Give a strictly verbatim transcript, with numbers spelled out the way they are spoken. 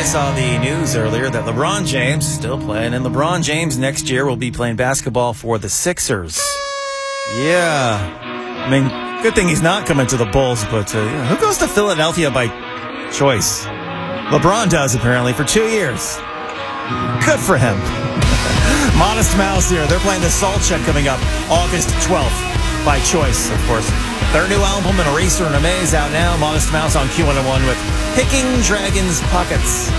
I saw the news earlier that LeBron James still playing, and LeBron James next year will be playing basketball for the Sixers. Yeah. I mean, good thing he's not coming to the Bulls, but uh, yeah. Who goes to Philadelphia by choice? LeBron does, apparently, for two years. Good for him. Modest Mouse here. They're playing the Salt Check coming up August twelfth by choice, of course. Their new album, An Eraser and a Maze, out now. Modest Mouse on Q one oh one with Picking Dragons Pockets.